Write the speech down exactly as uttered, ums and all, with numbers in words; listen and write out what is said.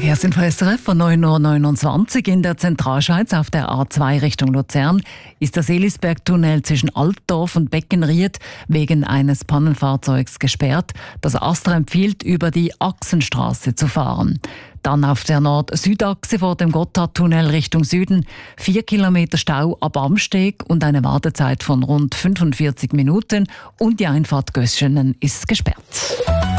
Verkehrsinfo S R F von neun Uhr neunundzwanzig in der Zentralschweiz auf der A zwei Richtung Luzern ist der Seelisbergtunnel zwischen Altdorf und Beckenried wegen eines Pannenfahrzeugs gesperrt. Das ASTRA empfiehlt, über die Achsenstraße zu fahren. Dann auf der Nord-Süd-Achse vor dem Gotthardtunnel Richtung Süden vier Kilometer Stau ab Amsteg und eine Wartezeit von rund fünfundvierzig Minuten und die Einfahrt Göschenen ist gesperrt.